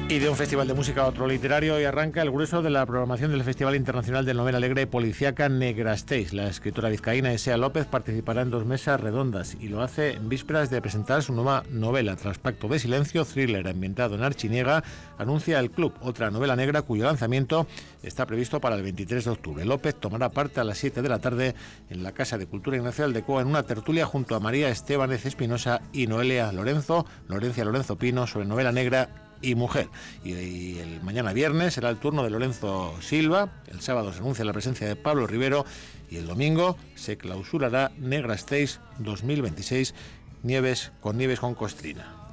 Y de un festival de música a otro literario, y arranca el grueso de la programación del Festival Internacional de Novela Alegre y Policíaca Negrastéis. La escritora vizcaína Esea López participará en 2 mesas redondas y lo hace en vísperas de presentar su nueva novela. Tras Pacto de Silencio, thriller ambientado en Archiniega, anuncia El Club, otra novela negra cuyo lanzamiento está previsto para el 23 de octubre. López tomará parte a las 7 de la tarde en la Casa de Cultura Ignacio Aldecoa en una tertulia junto a María Estébanez Espinosa y Noelia Lorenzo Pino sobre novela negra y mujer. Y el mañana viernes será el turno de Lorenzo Silva. El sábado se anuncia la presencia de Pablo Rivero y el domingo se clausurará Negrastéis 2026 Nieves con Costrina.